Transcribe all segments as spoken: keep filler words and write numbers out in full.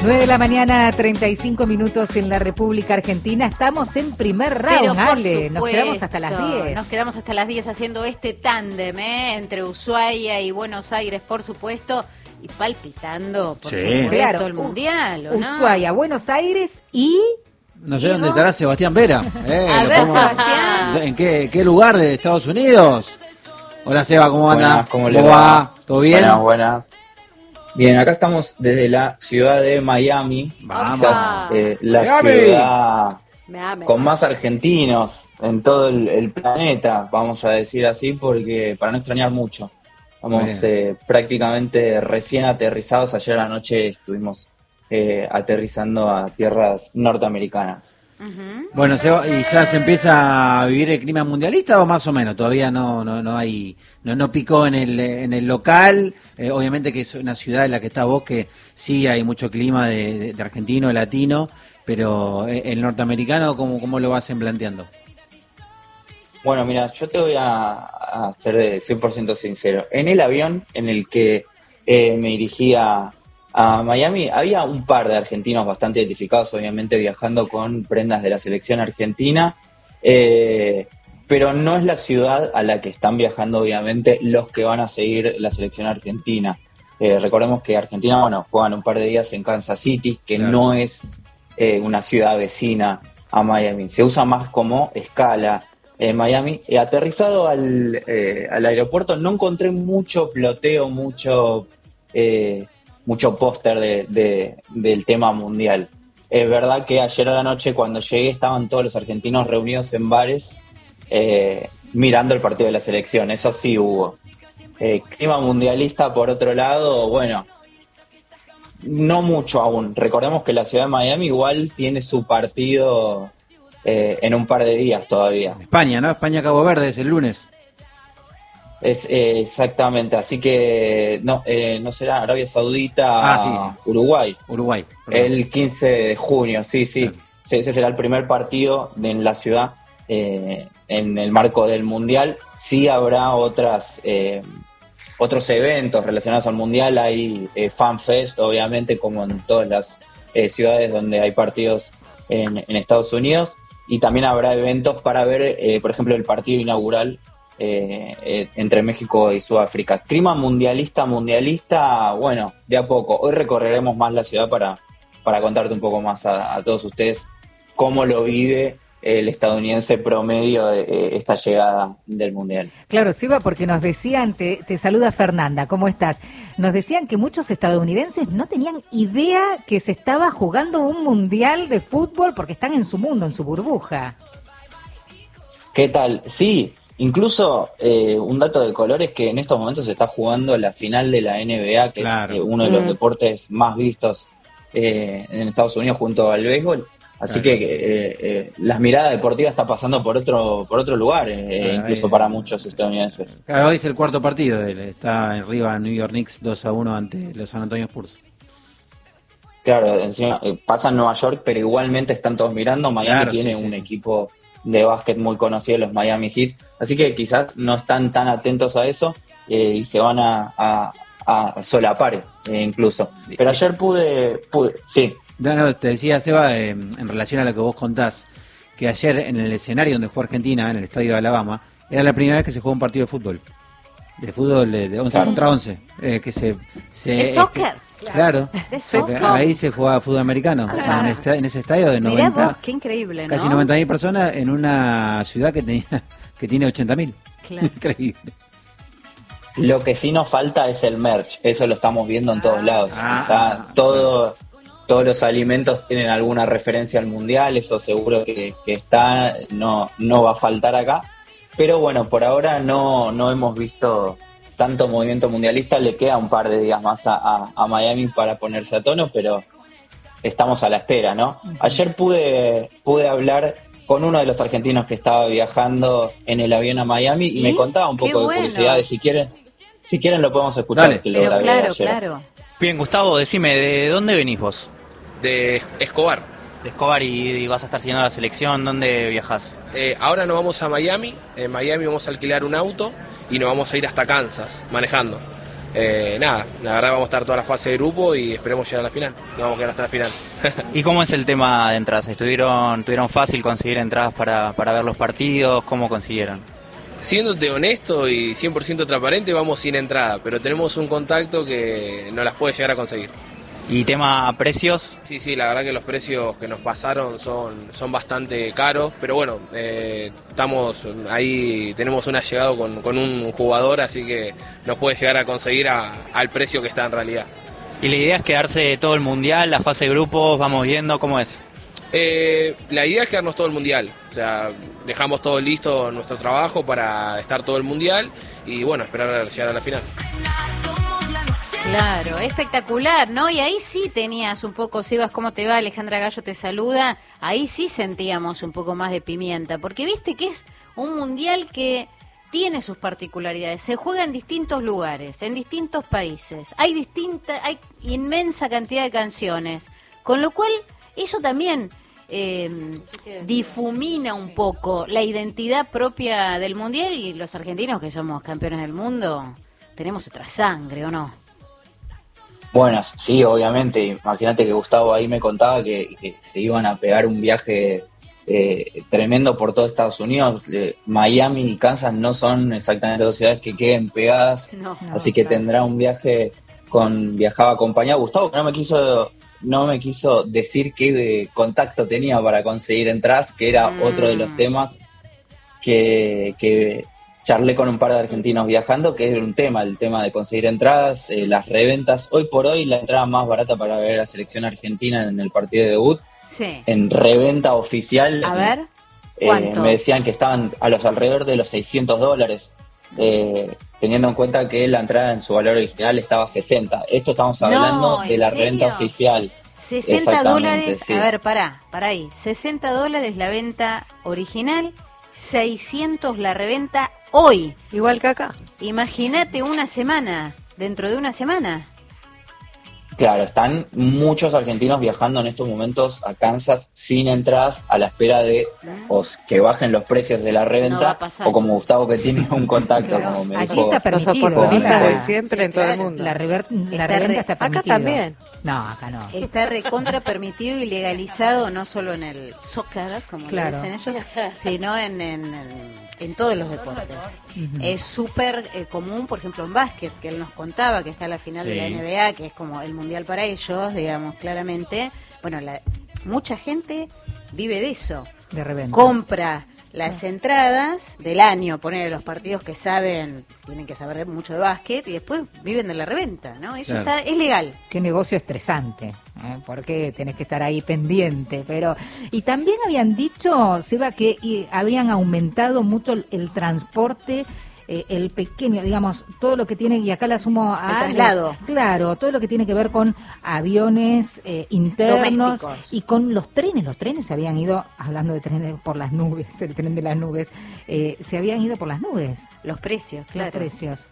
nueve de la mañana, treinta y cinco minutos en la República Argentina. Estamos en primer round, Ale. Nos quedamos hasta las diez. Nos quedamos hasta las diez haciendo este tándem, ¿eh? Entre Ushuaia y Buenos Aires, por supuesto, y palpitando, por sí. supuesto, claro, el Mundial, ¿o no? Ushuaia, Buenos Aires y... No sé dónde estará Sebastián Vera. Eh, A lo ver, pongo- Sebastián. ¿En qué, qué lugar de Estados Unidos? Hola Seba, ¿cómo anda? Buenas, ¿cómo le va? ¿Todo bien? Buenas, buenas. Bien, acá estamos desde la ciudad de Miami. Vamos. Quizás, eh, la Miami. ciudad Me ame. con más argentinos en todo el, el planeta, vamos a decir así, porque para no extrañar mucho. Estamos Bien. eh, prácticamente recién aterrizados. Ayer a la noche estuvimos eh, aterrizando a tierras norteamericanas. Ujú. Bueno, Seba, ¿y ya se empieza a vivir el clima mundialista o más o menos? Todavía no no no hay no no picó en el en el local. Eh, obviamente que es una ciudad en la que está vos que sí hay mucho clima de, de, de argentino, latino, pero eh, el norteamericano, ¿cómo, cómo lo vas planteando? Bueno, mira, yo te voy a, a ser de cien por ciento sincero. En el avión en el que eh, me dirigía a Miami, había un par de argentinos bastante identificados, obviamente viajando con prendas de la selección argentina, eh, pero no es la ciudad a la que están viajando, obviamente, los que van a seguir la selección argentina. Eh, recordemos que Argentina, bueno, juegan un par de días en Kansas City, que Claro. no es eh, una ciudad vecina a Miami. Se usa más como escala en Miami. Eh, aterrizado al, eh, al aeropuerto no encontré mucho ploteo, mucho eh, mucho póster de, de- del tema mundial. Es verdad que ayer a la noche cuando llegué estaban todos los argentinos reunidos en bares eh, mirando el partido de la selección, eso sí hubo. Eh, clima mundialista por otro lado, bueno, no mucho aún. Recordemos que la ciudad de Miami igual tiene su partido eh, en un par de días todavía. España, ¿no? España-Cabo Verde es el lunes. Es eh, exactamente, así que no, eh, no será Arabia Saudita, Ah, sí, sí. Uruguay. Uruguay. perdón. El quince de junio, sí, sí. Claro. Sí, ese será el primer partido de- en la ciudad eh, en el marco del Mundial. Sí habrá otras eh, otros eventos relacionados al Mundial. Hay eh, FanFest, obviamente, como en todas las eh, ciudades donde hay partidos en, en Estados Unidos. Y también habrá eventos para ver, eh, por ejemplo, el partido inaugural eh, eh, entre México y Sudáfrica. Clima mundialista, mundialista, bueno, de a poco. Hoy recorreremos más la ciudad para, para contarte un poco más a, a todos ustedes cómo lo vive el estadounidense promedio de eh, esta llegada del Mundial. Claro, Seba, porque nos decían, te, te saluda Fernanda, ¿cómo estás? Nos decían que muchos estadounidenses no tenían idea que se estaba jugando un mundial de fútbol porque están en su mundo, en su burbuja. ¿Qué tal? Sí, incluso eh, un dato de color es que en estos momentos se está jugando la final de la N B A, que Claro. es eh, uno de los Mm. deportes más vistos eh, en Estados Unidos junto al béisbol. Así Claro. que eh, eh, las miradas deportivas está pasando por otro por otro lugar, eh, Claro, incluso ahí- para muchos estadounidenses. Claro, hoy es el cuarto partido. de él. Está arriba New York Knicks dos a uno ante los San Antonio Spurs. Claro, encima eh, pasa en Nueva York, pero igualmente están todos mirando. Miami Claro, tiene sí, sí, un sí. equipo de básquet muy conocido, los Miami Heat, así que quizás no están tan atentos a eso eh, y se van a, a, a solapar eh, incluso. Pero ayer pude, pude, sí, No, no, te decía, Seba, eh, en relación a lo que vos contás, que ayer en el escenario donde jugó Argentina, en el estadio de Alabama, era la primera vez que se jugó un partido de fútbol. De fútbol de, de once Claro. contra once. Eh, que se, se, ¿De este, soccer? Claro. De Porque soccer. ahí se jugaba fútbol americano. Claro. En, esta- en ese estadio de Mirá noventa, vos, qué increíble, ¿no? casi noventa mil personas en una ciudad que tenía que tiene ochenta mil. Claro. Increíble. lo que sí nos falta es el merch, eso lo estamos viendo en todos lados. Ah, Está todo, todos los alimentos tienen alguna referencia al mundial, eso seguro que, que está, no, no va a faltar acá. Pero bueno, por ahora no, no hemos visto tanto movimiento mundialista, le queda un par de días más a, a, a Miami para ponerse a tono, pero estamos a la espera, ¿no? Ayer pude, pude hablar con uno de los argentinos que estaba viajando en el avión a Miami y, ¿Y? me contaba un Qué poco de bueno. curiosidades. Si quieren, si quieren lo podemos escuchar. Dale. Que lo Pero grabé claro, ayer. claro. Bien, Gustavo, decime, ¿de dónde venís vos? De Escobar. De Escobar y, y vas a estar siguiendo la selección, ¿dónde viajás? Eh, ahora nos vamos a Miami. En Miami vamos a alquilar un auto y nos vamos a ir hasta Kansas manejando. eh, nada, la verdad vamos a estar toda la fase de grupo y esperemos llegar a la final, nos vamos a quedar hasta la final. ¿Y cómo es el tema de entradas? ¿Estuvieron, tuvieron fácil conseguir entradas para, para ver los partidos? ¿Cómo consiguieron? Siéndote honesto y cien por ciento transparente, vamos sin entrada, pero tenemos un contacto que no las puede llegar a conseguir. ¿Y tema precios? Sí, sí, la verdad que los precios que nos pasaron son, son bastante caros, pero bueno, eh, estamos ahí, tenemos un allegado con, con un jugador, así que nos puede llegar a conseguir a, al precio que está en realidad. ¿Y la idea es quedarse todo el mundial, la fase de grupos, vamos viendo cómo es? Eh, la idea es quedarnos todo el mundial, o sea, dejamos todo listo nuestro trabajo para estar todo el mundial y bueno, esperar llegar a la final. Claro, espectacular, ¿no? Y ahí sí tenías un poco, Sebas, ¿cómo te va? Alejandra Gallo te saluda. Ahí sí sentíamos un poco más de pimienta, porque viste que es un mundial que tiene sus particularidades. Se juega en distintos lugares, en distintos países. Hay distinta, hay inmensa cantidad de canciones, con lo cual eso también eh, difumina un poco la identidad propia del mundial, y los argentinos que somos campeones del mundo tenemos otra sangre, ¿o no? Bueno, sí, obviamente. Imagínate que Gustavo ahí me contaba que, que se iban a pegar un viaje eh, tremendo por todo Estados Unidos. Eh, Miami y Kansas no son exactamente dos ciudades que queden pegadas, No, no, así que claro. tendrá un viaje con viajaba acompañado. Gustavo, que no me quiso no me quiso decir qué eh, contacto tenía para conseguir entradas, que era Mm. otro de los temas que, que charlé con un par de argentinos viajando, que es un tema, el tema de conseguir entradas, eh, las reventas. Hoy por hoy la entrada más barata para ver a la selección argentina en el partido de debut, Sí. en reventa oficial, A ver, eh, ¿cuánto? me decían que estaban a los alrededor de los seiscientos dólares, eh, teniendo en cuenta que la entrada en su valor original estaba a sesenta. Esto estamos hablando No, de ¿en la serio? reventa oficial. sesenta Exactamente, dólares, sí. a ver, pará, pará ahí. sesenta dólares la venta original, seiscientos la reventa hoy. Igual que acá. Imagínate una semana, dentro de una semana. Claro, están muchos argentinos viajando en estos momentos a Kansas sin entradas, a la espera de o s- que bajen los precios de la No va reventa, a pasar o como eso. Gustavo que tiene un contacto, Claro, como me allí dijo. está Los permitido. oportunistas la- de siempre Sí, en todo el claro. mundo. La, rever- la Está reventa re- está Acá permitido. también. No, acá no. Está recontra permitido y legalizado, no solo en el soccer, como Claro. le dicen ellos, sino en, en, en- en todos los deportes. Ujú. Es súper eh, común, por ejemplo, en básquet, que él nos contaba, que está la final de la Sí. N B A, que es como el mundial para ellos, digamos, claramente. Bueno, la, mucha gente vive de eso. De reventa. Compra las entradas del año, poner los partidos que saben, tienen que saber de- mucho de básquet, y después viven de la reventa, ¿no? Eso Claro. está es legal. Qué negocio estresante, ¿eh? Porque tenés que estar ahí pendiente. Pero y también habían dicho, Seba, que y, habían aumentado mucho el, el transporte, eh, el pequeño, digamos, todo lo que tiene, y acá la sumo a El traslado. claro, todo lo que tiene que ver con aviones eh, internos Domésticos. y con los trenes. Los trenes se habían ido, hablando de trenes por las nubes, el tren de las nubes, eh, se habían ido por las nubes, Los precios, los claro. precios.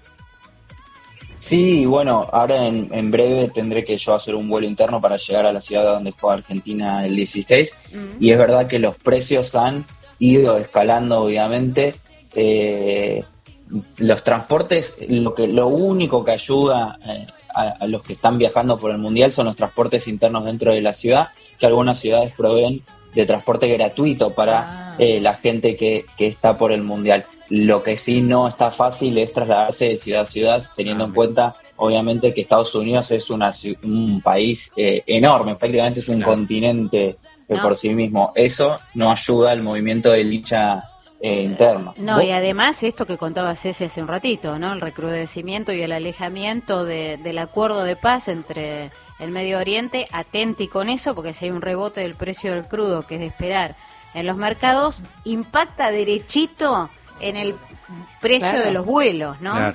Sí, bueno, ahora en, en breve tendré que yo hacer un vuelo interno para llegar a la ciudad donde juega Argentina el dieciséis, Mm. y es verdad que los precios han ido escalando, obviamente. Eh, los transportes, lo que lo único que ayuda eh, a, a los que están viajando por el mundial son los transportes internos dentro de la ciudad, que algunas ciudades proveen de transporte gratuito para Ah. eh, la gente que, que está por el mundial. Lo que sí no está fácil es trasladarse de ciudad a ciudad, teniendo Ah, en cuenta, obviamente, que Estados Unidos es una, ci- un país eh, enorme, prácticamente es un Claro. continente eh, No. por sí mismo. Eso no ayuda al movimiento de licha eh, interno. No, Vos- y además esto que contaba Ceci hace un ratito, ¿no? El recrudecimiento y el alejamiento de- del acuerdo de paz entre el Medio Oriente, atenti con eso, porque si hay un rebote del precio del crudo, que es de esperar, en los mercados, impacta derechito en el precio Claro. de los vuelos, ¿no? Claro.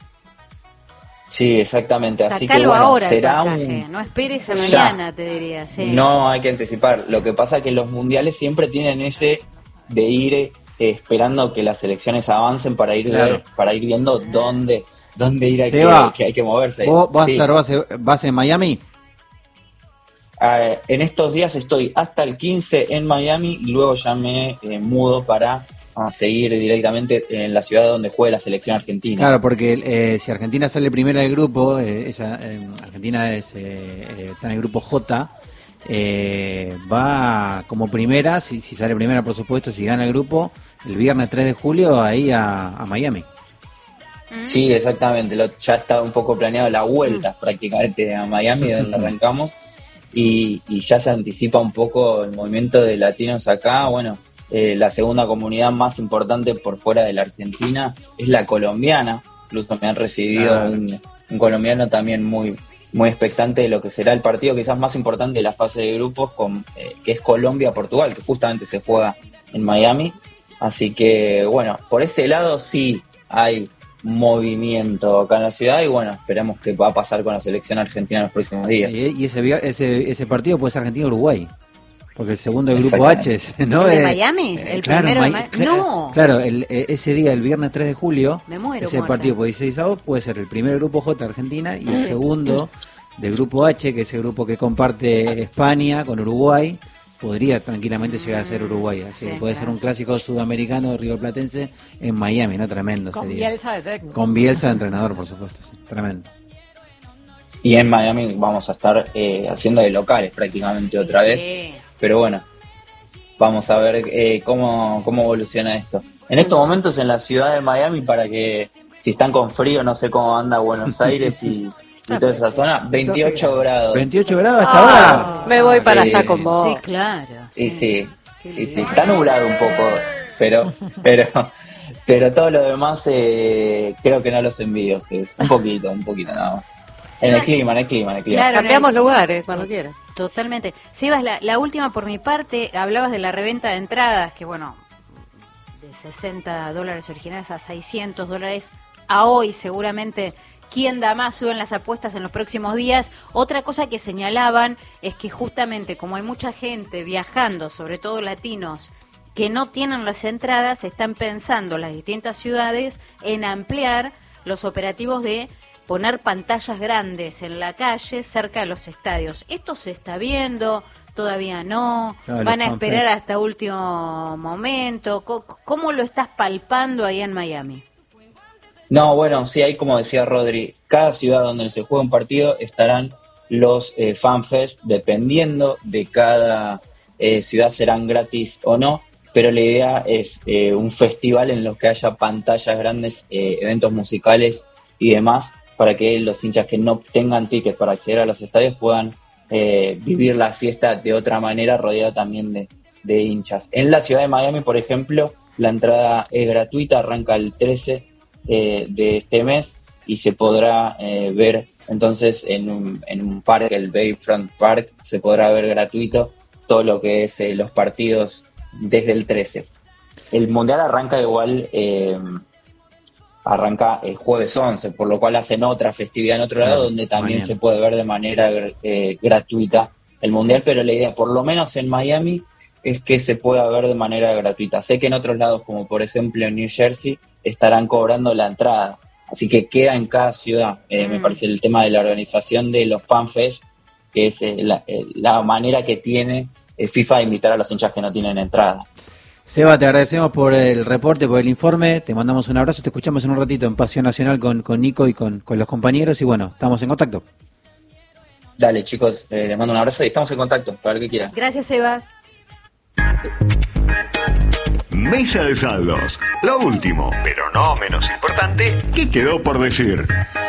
Sí, exactamente. Así que Sacalo bueno, ahora el será pasaje, un... no esperes a Ya. mañana, te diría. Sí. No hay que anticipar. Lo que pasa es que los mundiales siempre tienen ese de ir eh, esperando que las selecciones avancen para ir Claro. ver- para ir viendo dónde dónde ir hay Seba, que, que hay que moverse. ¿Vos vas Sí. a hacer base, base en Miami? Eh, en estos días estoy hasta el quince en Miami y luego ya me eh, mudo para a seguir directamente en la ciudad donde juegue la selección argentina. Claro, porque eh, si Argentina sale primera del grupo, eh, ella, eh, Argentina es, eh, eh, está en el grupo J, eh, va como primera, si, si sale primera por supuesto, si gana el grupo, el viernes tres de julio ahí a, a Miami. Sí, exactamente, lo, ya está un poco planeado la vuelta mm. prácticamente a Miami, donde arrancamos, y, y ya se anticipa un poco el movimiento de latinos acá. Bueno, eh, la segunda comunidad más importante por fuera de la Argentina es la colombiana, incluso me han recibido claro. un, un colombiano también muy muy expectante de lo que será el partido quizás más importante de la fase de grupos, con, eh, que es Colombia-Portugal, que justamente se juega en Miami. Así que, bueno, por ese lado sí hay movimiento acá en la ciudad, y bueno, esperemos que va a pasar con la selección argentina en los próximos días. Y, y ese, ese ese partido puede ser Argentina-Uruguay, porque el segundo del grupo H, ¿no? ¿El de Miami? Eh, ¿El claro, primero de Ma- Miami? No. Claro, el, ese día, el viernes tres de julio, Me muero, ese muerta. partido por dieciséis avos puede ser el primer grupo J Argentina y el segundo del grupo H, que es el grupo que comparte España con Uruguay, podría tranquilamente llegar a ser Uruguay, así que Sí, puede claro. ser un clásico sudamericano riverplatense en Miami, ¿no? Tremendo Con sería. Bielsa de técnico. Con Bielsa de entrenador, por supuesto, sí, tremendo. Y en Miami vamos a estar eh, haciendo de locales prácticamente otra Sí. vez, pero bueno, vamos a ver eh, cómo, cómo evoluciona esto. En estos momentos en la ciudad de Miami, para que si están con frío, no sé cómo anda Buenos Aires y, y toda esa zona, veintiocho grados. veintiocho grados hasta Ah, ahora. me voy para Sí. allá con vos. Sí, claro. Y sí, Qué y sí, lindo. está nublado un poco, pero pero pero todo lo demás eh, creo que no los envío, que es un poquito, un poquito nada más. En el clima, en el clima, en el clima. Claro. Cambiamos lugares cuando quieras. Totalmente. Sebas, la, la última por mi parte, hablabas de la reventa de entradas, que bueno, de sesenta dólares originales a seiscientos dólares a hoy, seguramente. ¿Quién da más? Suben las apuestas en los próximos días. Otra cosa que señalaban es que justamente como hay mucha gente viajando, sobre todo latinos, que no tienen las entradas, están pensando las distintas ciudades en ampliar los operativos de poner pantallas grandes en la calle cerca de los estadios. ¿Esto se está viendo? ¿Todavía no? Claro, ¿Van a los esperar fanfest. hasta último momento? Co- ¿Cómo lo estás palpando ahí en Miami? No, bueno, sí, hay como decía Rodri, cada ciudad donde se juega un partido estarán los eh, fanfest, dependiendo de cada eh, ciudad serán gratis o no, pero la idea es eh, un festival en los que haya pantallas grandes, eh, eventos musicales y demás, para que los hinchas que no tengan tickets para acceder a los estadios puedan eh, vivir la fiesta de otra manera, rodeado también de, de hinchas. En la ciudad de Miami, por ejemplo, la entrada es gratuita, arranca el trece eh, de este mes y se podrá eh, ver entonces en un, en un parque, el Bayfront Park, se podrá ver gratuito todo lo que es eh, los partidos desde el trece. El Mundial arranca igual, eh, arranca el jueves once, por lo cual hacen otra festividad en otro lado Claro, donde también mañana. se puede ver de manera eh, gratuita el Mundial, pero la idea, por lo menos en Miami, es que se pueda ver de manera gratuita. Sé que en otros lados, como por ejemplo en New Jersey, estarán cobrando la entrada, así que queda en cada ciudad. Eh, Mm. Me parece el tema de la organización de los fanfest, que es eh, la, eh, la manera que tiene eh, FIFA de invitar a los hinchas que no tienen entrada. Seba, te agradecemos por el reporte, por el informe, te mandamos un abrazo, te escuchamos en un ratito en Pasión Nacional con, con Nico y con, con los compañeros y bueno, estamos en contacto. Dale, chicos, eh, les mando un abrazo y estamos en contacto para lo que quieran. Gracias, Sebas. Mesa de saldos. Lo último, pero no menos importante, ¿qué quedó por decir?